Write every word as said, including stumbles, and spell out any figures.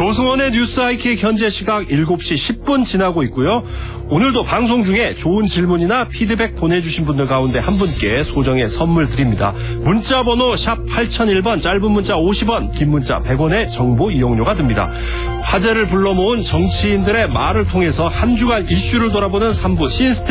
조승원의 뉴스 하이킥 현재 시각 일곱 시 십 분 지나고 있고요. 오늘도 방송 중에 좋은 질문이나 피드백 보내주신 분들 가운데 한 분께 소정의 선물 드립니다. 문자 번호 샵 팔공공일 번, 짧은 문자 오십 원, 긴 문자 백 원의 정보 이용료가 듭니다. 화제를 불러 모은 정치인들의 말을 통해서 한 주간 이슈를 돌아보는 삼 부 신스테